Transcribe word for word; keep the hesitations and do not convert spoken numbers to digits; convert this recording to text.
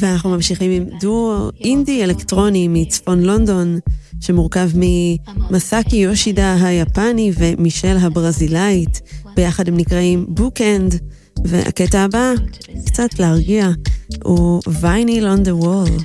ואנחנו ממשיכים עם דואו אינדי אלקטרוני מצפון לונדון, שמורכב ממסאקי יושידה היפני ומישל הברזילאית, ביחד הם נקראים בוקאנד, והקטע הבא, קצת להרגיע, הוא ויניל on the wall.